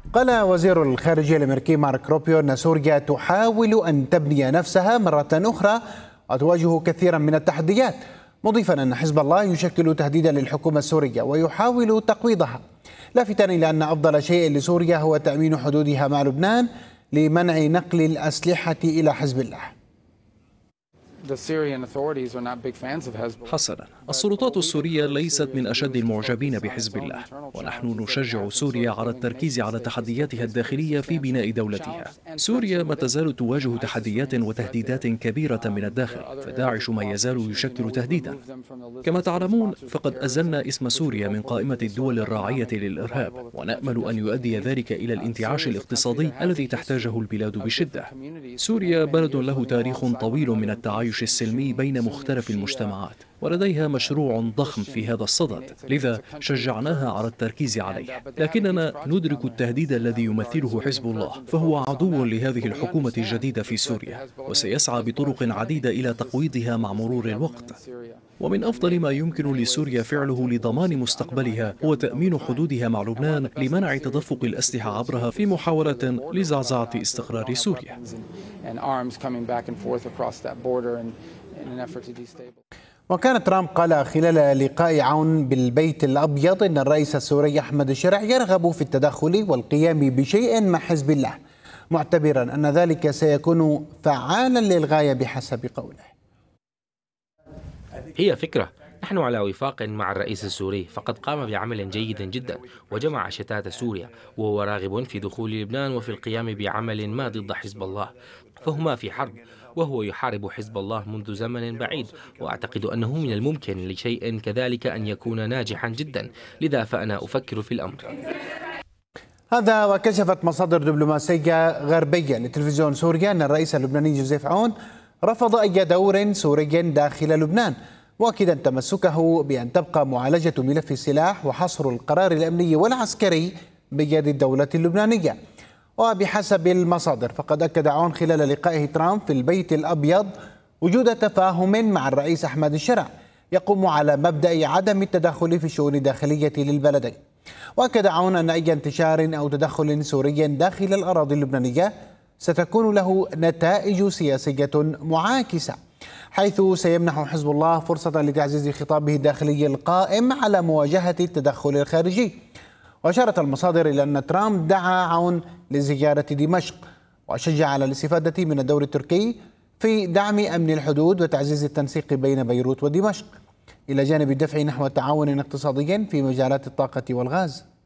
قال وزير الخارجية الأمريكي مارك روبيو أن سوريا تحاول أن تبني نفسها مرة أخرى وتواجه كثيرا من التحديات، مضيفا أن حزب الله يشكل تهديدا للحكومة السورية ويحاول تقويضها، لافتا إلى أن أفضل شيء لسوريا هو تأمين حدودها مع لبنان لمنع نقل الأسلحة إلى حزب الله. حسنا، السلطات السورية ليست من أشد المعجبين بحزب الله، ونحن نشجع سوريا على التركيز على تحدياتها الداخلية في بناء دولتها. سوريا ما تزال تواجه تحديات وتهديدات كبيرة من الداخل، فداعش ما يزال يشكل تهديدا. كما تعلمون فقد أزلنا اسم سوريا من قائمة الدول الراعية للإرهاب، ونأمل أن يؤدي ذلك إلى الانتعاش الاقتصادي الذي تحتاجه البلاد بشدة. سوريا بلد له تاريخ طويل من التعايش السلمي بين مختلف المجتمعات، ولديها مشروع ضخم في هذا الصدد، لذا شجعناها على التركيز عليه. لكننا ندرك التهديد الذي يمثله حزب الله، فهو عدو لهذه الحكومة الجديدة في سوريا، وسيسعى بطرق عديدة إلى تقويضها مع مرور الوقت. ومن أفضل ما يمكن لسوريا فعله لضمان مستقبلها هو تأمين حدودها مع لبنان لمنع تدفق الأسلحة عبرها في محاولة لزعزعة استقرار سوريا. وكان ترامب قال خلال لقاء عون بالبيت الأبيض إن الرئيس السوري أحمد الشرع يرغب في التدخل والقيام بشيء مع حزب الله، معتبرا أن ذلك سيكون فعالا للغاية بحسب قوله. هي فكرة، نحن على وفاق مع الرئيس السوري، فقد قام بعمل جيد جدا وجمع شتات سوريا، وهو راغب في دخول لبنان وفي القيام بعمل ما ضد حزب الله، فهما في حرب، وهو يحارب حزب الله منذ زمن بعيد، وأعتقد أنه من الممكن لشيء كذلك أن يكون ناجحا جدا، لذا فأنا أفكر في الأمر. هذا وكشفت مصادر دبلوماسية غربية لتلفزيون سوريا أن الرئيس اللبناني جوزيف عون رفض أي دور سوري داخل لبنان، مؤكدا تمسكه بأن تبقى معالجة ملف السلاح وحصر القرار الأمني والعسكري بيد الدولة اللبنانية. وبحسب المصادر فقد أكد عون خلال لقائه ترامب في البيت الأبيض وجود تفاهم مع الرئيس أحمد الشرع يقوم على مبدأ عدم التدخل في الشؤون الداخلية للبلدين. وأكد عون أن أي انتشار أو تدخل سوري داخل الأراضي اللبنانية ستكون له نتائج سياسية معاكسة، حيث سيمنح حزب الله فرصة لتعزيز خطابه الداخلي القائم على مواجهة التدخل الخارجي. وأشارت المصادر إلى أن ترامب دعا عون لزيارة دمشق وشجع على الاستفادة من الدور التركي في دعم أمن الحدود وتعزيز التنسيق بين بيروت ودمشق، إلى جانب الدفع نحو تعاون اقتصادي في مجالات الطاقة والغاز.